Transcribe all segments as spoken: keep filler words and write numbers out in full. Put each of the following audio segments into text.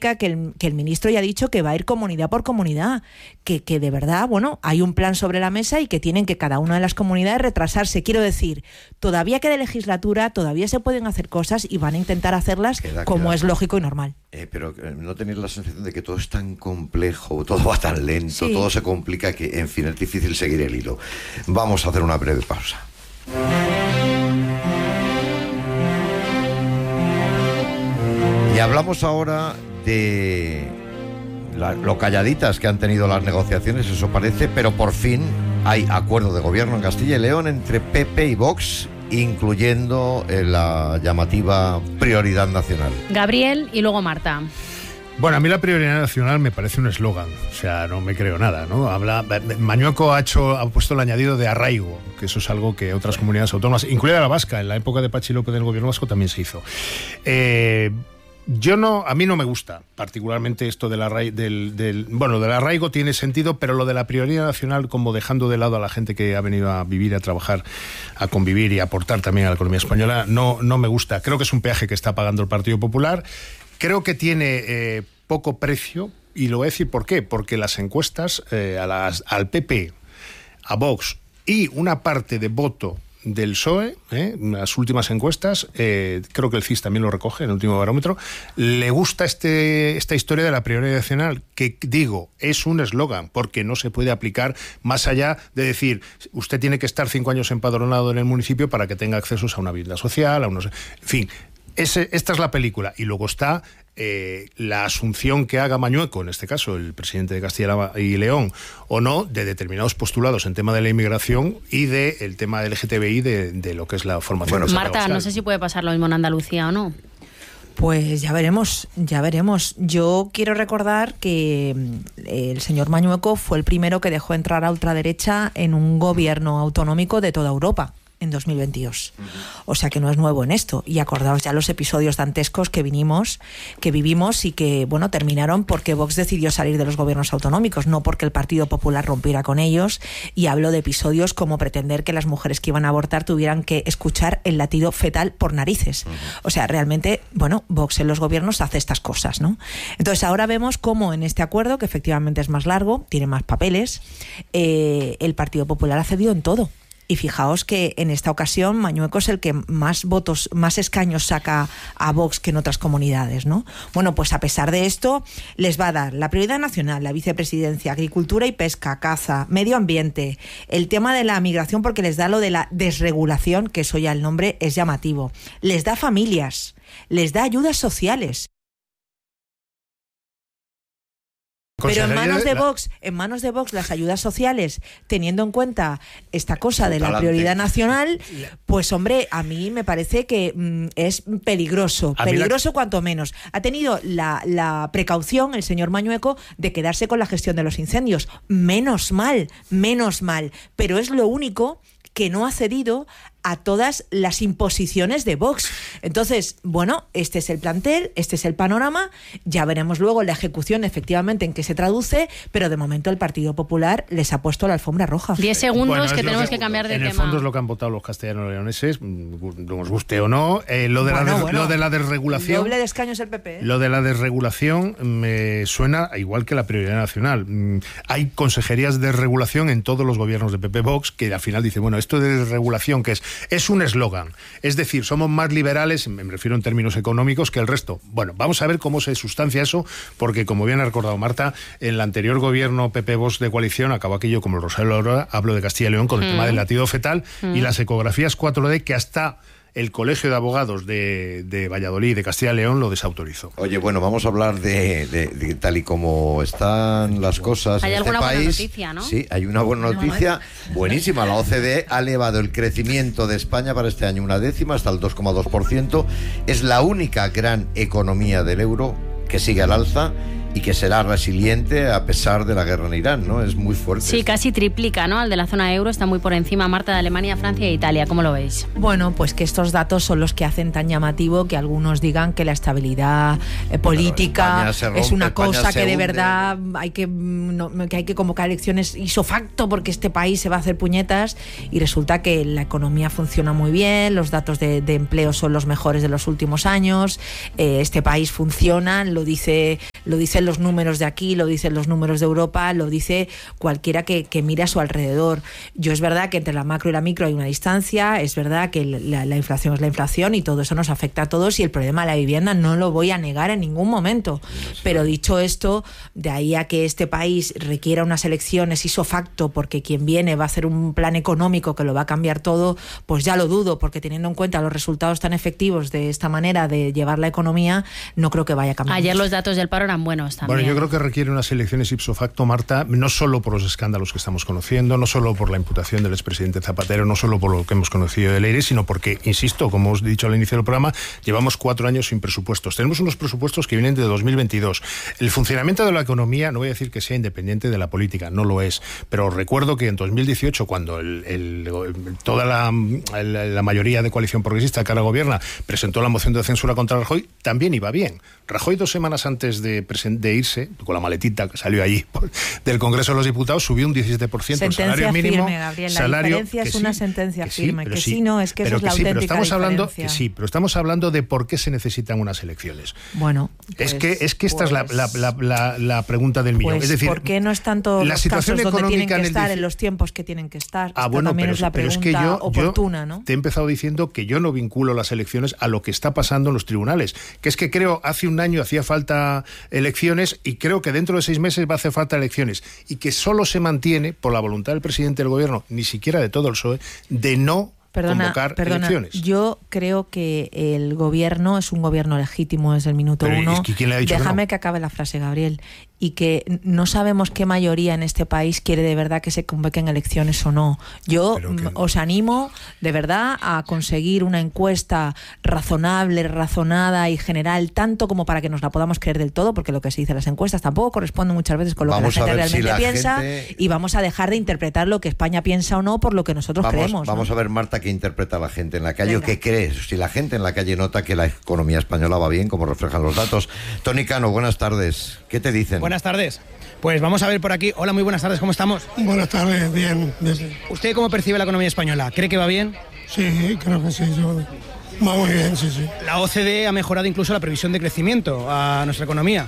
significa que el, que el ministro ya ha dicho que va a ir comunidad por comunidad, que, que de verdad, bueno, hay un plan sobre la mesa y que tienen que cada una de las comunidades retrasarse. Quiero decir, todavía queda legislatura, todavía se pueden hacer cosas y van a intentar hacerlas queda, como queda. es lógico y normal. Eh, pero no tenéis la sensación de que todo es tan complejo, todo va tan lento, sí. todo se complica que, en fin, es difícil seguir el hilo. Vamos a hacer una breve pausa. Y hablamos ahora de la, lo calladitas que han tenido las negociaciones, eso parece, pero por fin hay acuerdo de gobierno en Castilla y León entre P P y Vox, incluyendo eh, la llamativa prioridad nacional. Gabriel y luego Marta. Bueno, a mí la prioridad nacional me parece un eslogan, o sea, no me creo nada, ¿no? Habla, Mañueco ha hecho, ha puesto el añadido de arraigo, que eso es algo que otras comunidades autónomas, incluida la vasca, en la época de Patxi López del gobierno vasco también se hizo. Eh, Yo no, a mí no me gusta particularmente esto del arraigo, del, del, bueno, del arraigo tiene sentido, pero lo de la prioridad nacional, como dejando de lado a la gente que ha venido a vivir, a trabajar, a convivir y a aportar también a la economía española, no, no me gusta. Creo que es un peaje que está pagando el Partido Popular. Creo que tiene eh, poco precio, y lo voy a decir por qué, porque las encuestas eh, a las, al P P, a Vox y una parte de voto del P S O E, ¿eh? Las últimas encuestas, eh, creo que el C I S también lo recoge en el último barómetro, le gusta este, esta historia de la prioridad nacional, que digo, es un eslogan, porque no se puede aplicar más allá de decir, usted tiene que estar cinco años empadronado en el municipio para que tenga accesos a una vivienda social, a unos... En fin, ese, esta es la película, y luego está Eh, la asunción que haga Mañueco, en este caso el presidente de Castilla y León, o no, de determinados postulados en tema de la inmigración y del de tema L G T B I de, de lo que es la formación. Bueno, Marta, no sé si puede pasar lo mismo en Andalucía o no. Pues ya veremos, ya veremos. Yo quiero recordar que el señor Mañueco fue el primero que dejó entrar a ultraderecha en un gobierno autonómico de toda Europa en dos mil veintidós. O sea que no es nuevo en esto. Y acordaos ya los episodios dantescos que vinimos, que vivimos y que, bueno, terminaron porque Vox decidió salir de los gobiernos autonómicos, no porque el Partido Popular rompiera con ellos. Y hablo de episodios como pretender que las mujeres que iban a abortar tuvieran que escuchar el latido fetal por narices. O sea, realmente, bueno, Vox en los gobiernos hace estas cosas, ¿no? Entonces ahora vemos cómo en este acuerdo, que efectivamente es más largo, tiene más papeles, eh, el Partido Popular ha cedido en todo. Y fijaos que en esta ocasión Mañueco es el que más votos, más escaños saca a Vox que en otras comunidades, ¿no? Bueno, pues a pesar de esto, les va a dar la prioridad nacional, la vicepresidencia, agricultura y pesca, caza, medio ambiente, el tema de la migración, porque les da lo de la desregulación, que eso ya el nombre es llamativo. Les da familias, les da ayudas sociales. Pero en manos de Vox, en manos de Vox las ayudas sociales, teniendo en cuenta esta cosa de la prioridad nacional, pues hombre, a mí me parece que mm, es peligroso, peligroso la... cuanto menos. Ha tenido la, la precaución el señor Mañueco de quedarse con la gestión de los incendios. Menos mal, menos mal. Pero es lo único que no ha cedido a todas las imposiciones de Vox. Entonces, bueno, este es el plantel, este es el panorama, ya veremos luego la ejecución efectivamente en qué se traduce, pero de momento el Partido Popular les ha puesto la alfombra roja. Diez segundos bueno, que tenemos que, que cambiar de en tema. En el fondo es lo que han votado los castellano-leoneses, nos guste o no, eh, lo, de bueno, la de, bueno, lo de la desregulación... Doble de escaños el P P. ¿eh? Lo de la desregulación me suena igual que la prioridad nacional. Hay consejerías de regulación en todos los gobiernos de P P Vox que al final dicen, bueno, esto de desregulación que es es un eslogan, es decir, somos más liberales, me refiero en términos económicos, que el resto. Bueno, vamos a ver cómo se sustancia eso, porque como bien ha recordado Marta, en el anterior gobierno P P Vox de coalición acabó aquello como el Rosario Aurora, hablo de Castilla y León, con el mm. tema del latido fetal mm. y las ecografías cuatro D que hasta el Colegio de Abogados de, de Valladolid, de Castilla y León, lo desautorizó. Oye, bueno, vamos a hablar de, de, de tal y como están las cosas ¿Hay en alguna este buena país. Noticia, ¿no? Sí, hay una buena noticia, buenísima. La O C D E ha elevado el crecimiento de España para este año una décima, hasta el dos coma dos por ciento. Es la única gran economía del euro que sigue al alza y que será resiliente a pesar de la guerra en Irán, ¿no? Es muy fuerte. Sí, casi triplica, ¿no? Al de la zona euro, está muy por encima, Marta, de Alemania, Francia e Italia. ¿Cómo lo veis? Bueno, pues que estos datos son los que hacen tan llamativo que algunos digan que la estabilidad eh, política rompe, es una cosa que de verdad hay que, no, que hay que convocar elecciones ipso facto porque este país se va a hacer puñetas, y resulta que la economía funciona muy bien, los datos de, de empleo son los mejores de los últimos años, eh, este país funciona, lo dice lo dicen los números de aquí, lo dicen los números de Europa, lo dice cualquiera que, que mire a su alrededor. Yo es verdad que entre la macro y la micro hay una distancia, es verdad que la, la inflación es la inflación y todo eso nos afecta a todos, y el problema de la vivienda no lo voy a negar en ningún momento. Pero dicho esto, de ahí a que este país requiera unas elecciones ipso facto porque quien viene va a hacer un plan económico que lo va a cambiar todo, pues ya lo dudo, porque teniendo en cuenta los resultados tan efectivos de esta manera de llevar la economía, no creo que vaya a cambiar. Ayer los datos del paro eran buenos también. Bueno, yo creo que requiere unas elecciones ipso facto, Marta, no solo por los escándalos que estamos conociendo, no solo por la imputación del expresidente Zapatero, no solo por lo que hemos conocido del Eire, sino porque, insisto, como os he dicho al inicio del programa, llevamos cuatro años sin presupuestos. Tenemos unos presupuestos que vienen de dos mil veintidós. El funcionamiento de la economía, no voy a decir que sea independiente de la política, no lo es, pero recuerdo que en dos mil dieciocho, cuando el, el, toda la, la, la mayoría de coalición progresista que ahora gobierna presentó la moción de censura contra Rajoy, también iba bien. Rajoy, dos semanas antes de, de irse, con la maletita que salió allí del Congreso de los Diputados, subió un diecisiete por ciento el salario mínimo. Firme, Gabriel, salario, la diferencia es sí, una sentencia que firme, sí, que sí, sí, no, es que eso es la sí, auténtica pero estamos hablando, diferencia. que sí, pero estamos hablando de por qué se necesitan unas elecciones. Bueno, pues, es que es que esta pues, es la, la, la, la pregunta del millón. Pues, es decir, ¿por qué no están todos la los situación casos donde tienen que en estar el... en los tiempos que tienen que estar? Ah, Esta bueno, también pero, es la pero pregunta es que yo, oportuna, yo ¿no? te he empezado diciendo que yo no vinculo las elecciones a lo que está pasando en los tribunales, que es que creo hace un año hacía falta elecciones y creo que dentro de seis meses va a hacer falta elecciones, y que solo se mantiene por la voluntad del presidente del gobierno, ni siquiera de todo el P S O E, de no Perdona, convocar perdona, elecciones. Yo creo que el gobierno es un gobierno legítimo desde el minuto Pero, uno. ¿y quién le ha dicho Déjame que no? que acabe la frase, Gabriel. Y que no sabemos qué mayoría en este país quiere de verdad que se convoquen elecciones o no. Yo que... os animo de verdad a conseguir una encuesta razonable, razonada y general, tanto como para que nos la podamos creer del todo, porque lo que se dice en las encuestas tampoco corresponde muchas veces con lo vamos que la gente realmente si la piensa, gente... y vamos a dejar de interpretar lo que España piensa o no por lo que nosotros vamos, creemos. Vamos ¿no? a ver, Marta, qué interpreta la gente en la calle. Venga. ¿O qué crees? Si la gente en la calle nota que la economía española va bien, como reflejan los datos. Tony Cano, buenas tardes. ¿Qué te dicen? Buenas tardes. Pues vamos a ver por aquí. Hola, muy buenas tardes, ¿cómo estamos? Buenas tardes, bien, bien. ¿Usted cómo percibe la economía española? ¿Cree que va bien? Sí, creo que sí, yo... va muy bien, sí, sí. La O C D E ha mejorado incluso la previsión de crecimiento a nuestra economía.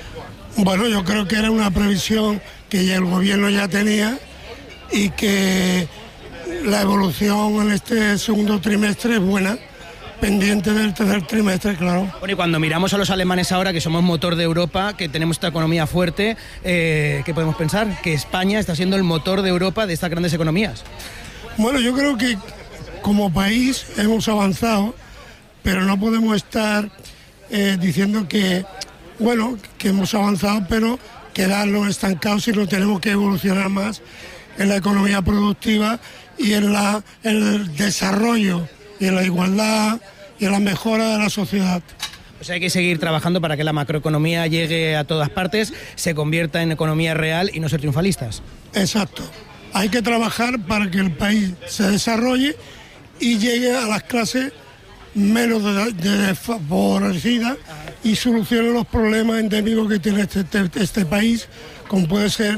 Bueno, yo creo que era una previsión que ya el gobierno ya tenía y que la evolución en este segundo trimestre es buena, pendiente del tercer trimestre, claro. Bueno, y cuando miramos a los alemanes ahora, que somos motor de Europa, que tenemos esta economía fuerte, eh, ¿qué podemos pensar? Que España está siendo el motor de Europa de estas grandes economías. Bueno, yo creo que como país hemos avanzado, pero no podemos estar eh, diciendo que, bueno, que hemos avanzado, pero quedarnos estancados, sino tenemos que evolucionar más en la economía productiva y en, la, en el desarrollo y en la igualdad y en la mejora de la sociedad. Pues hay que seguir trabajando para que la macroeconomía llegue a todas partes, se convierta en economía real y no ser triunfalistas. Exacto. Hay que trabajar para que el país se desarrolle y llegue a las clases menos desfavorecidas y solucione los problemas endémicos que tiene este, este, este país, como puede ser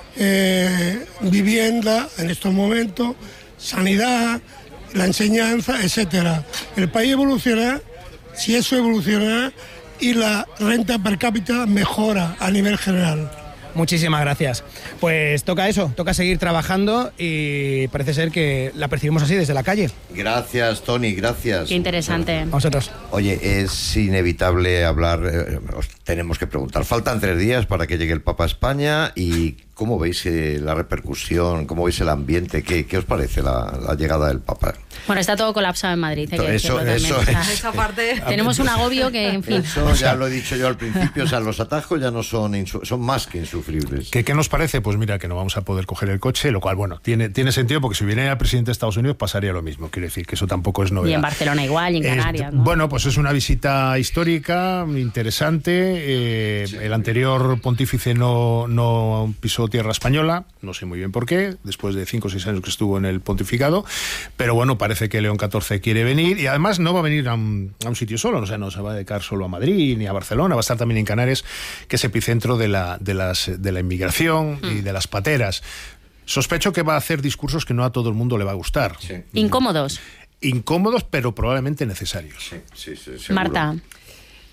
eh, vivienda en estos momentos, sanidad, la enseñanza, etcétera. El país evoluciona si eso evoluciona y la renta per cápita mejora a nivel general. Muchísimas gracias. Pues toca eso, toca seguir trabajando y parece ser que la percibimos así desde la calle. Gracias, Tony, gracias. Qué interesante. A vosotros. Oye, es inevitable hablar, eh, os tenemos que preguntar. Faltan tres días para que llegue el Papa a España y ¿cómo veis eh, la repercusión? ¿Cómo veis el ambiente? ¿Qué, qué os parece la, la llegada del Papa? Bueno, está todo colapsado en Madrid. Hay que Eso, decirlo eso también. es. O sea, Esa parte... tenemos un agobio que, en fin. Eso ya lo he dicho yo al principio, o sea, los atajos ya no son, insu- son más que insufribles. ¿Qué, ¿Qué nos parece? Pues mira, que no vamos a poder coger el coche, lo cual, bueno, tiene, tiene sentido porque si viene el presidente de Estados Unidos pasaría lo mismo. Quiero decir que eso tampoco es novedad. Y en Barcelona igual, y en Canarias, Es, ¿no? Bueno, pues es una visita histórica, interesante. Eh, Sí. El anterior pontífice no, no pisó tierra española, no sé muy bien por qué, después de cinco o seis años que estuvo en el pontificado, pero bueno, parece que León catorce quiere venir y además no va a venir a un, a un sitio solo, o sea, no se va a dedicar solo a Madrid ni a Barcelona, va a estar también en Canarias, que es epicentro de la, de las, de la inmigración mm. y de las pateras. Sospecho que va a hacer discursos que no a todo el mundo le va a gustar. Sí. Incómodos. Incómodos, pero probablemente necesarios. Sí, sí, sí, seguro. Marta.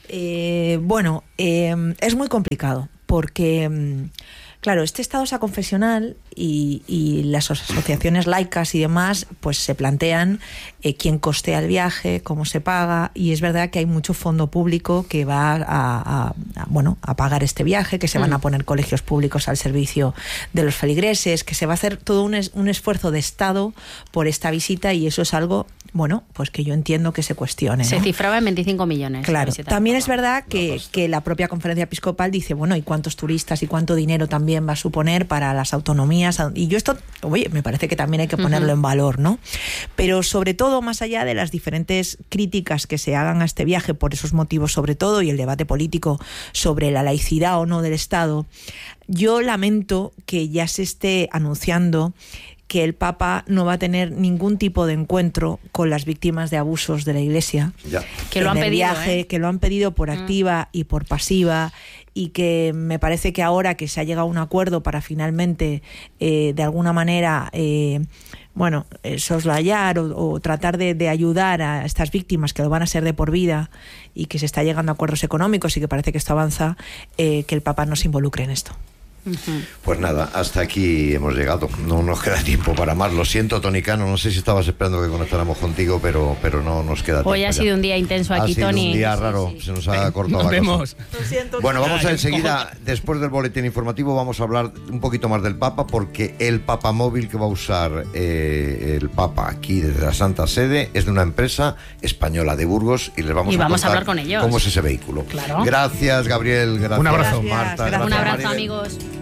Eh, bueno, eh, es muy complicado porque, claro, este estado confesional y, y las asociaciones laicas y demás, pues se plantean eh, quién costea el viaje, cómo se paga, y es verdad que hay mucho fondo público que va a, a, a, bueno, a pagar este viaje, que se van a poner colegios públicos al servicio de los feligreses, que se va a hacer todo un, es, un esfuerzo de Estado por esta visita, y eso es algo, bueno, pues que yo entiendo que se cuestione, ¿no? Se cifraba en veinticinco millones. Claro, también es verdad que, que la propia Conferencia Episcopal dice, bueno, ¿y cuántos turistas y cuánto dinero también va a suponer para las autonomías? Y yo esto, oye, me parece que también hay que ponerlo uh-huh. en valor, ¿no? Pero sobre todo, más allá de las diferentes críticas que se hagan a este viaje por esos motivos sobre todo, y el debate político sobre la laicidad o no del Estado, yo lamento que ya se esté anunciando que el Papa no va a tener ningún tipo de encuentro con las víctimas de abusos de la Iglesia. Ya. Que lo han pedido, viaje, ¿eh? que lo han pedido por activa mm. y por pasiva, y que me parece que ahora que se ha llegado a un acuerdo para finalmente, eh, de alguna manera, eh, bueno, eh, soslayar o, o tratar de, de ayudar a estas víctimas que lo van a ser de por vida, y que se está llegando a acuerdos económicos y que parece que esto avanza, eh, que el Papa no se involucre en esto. Pues nada, hasta aquí hemos llegado. No nos queda tiempo para más. Lo siento, Toni Cano, no sé si estabas esperando que conectáramos contigo, pero, pero no nos queda tiempo. Hoy ha ya. sido un día intenso aquí, ha sido Toni. Un día raro, sí, sí, sí. Se nos ha cortado Nos la vemos. cosa. Lo siento. Bueno, vamos a enseguida, después del boletín informativo, vamos a hablar un poquito más del Papa, porque el papamóvil que va a usar eh, el Papa aquí desde la Santa Sede es de una empresa española de Burgos, y les vamos, y a, vamos contar a hablar con ellos. cómo es ese vehículo. Claro. Gracias, Gabriel. Gracias, un abrazo. Marta. Gracias, Gracias, un abrazo, Maribel. amigos.